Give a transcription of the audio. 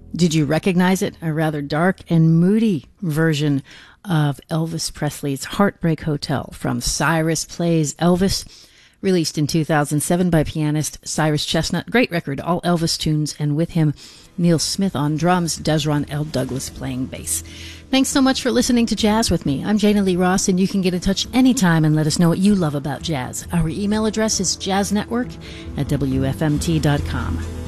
Did you recognize it? A rather dark and moody version of Elvis Presley's Heartbreak Hotel from Cyrus Plays Elvis, released in 2007 by pianist Cyrus Chestnut. Great record, all Elvis tunes, and with him, Neil Smith on drums, Desron L. Douglas playing bass. Thanks so much for listening to Jazz with me. I'm Jana Lee Ross, and you can get in touch anytime and let us know what you love about jazz. Our email address is jazznetwork@wfmt.com.